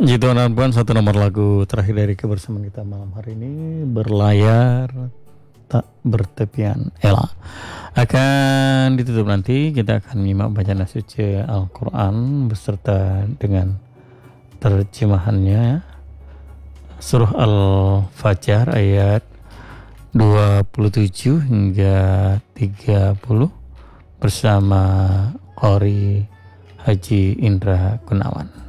Gitu Puan, satu nomor lagu terakhir dari kebersamaan kita malam hari ini, Berlayar Tak Bertepian Ella. Akan ditutup nanti, kita akan menyimak bacaan suci Al-Quran beserta dengan terjemahannya. Surah Al-Fajr ayat 27 hingga 30 bersama Qori Haji Indra Gunawan.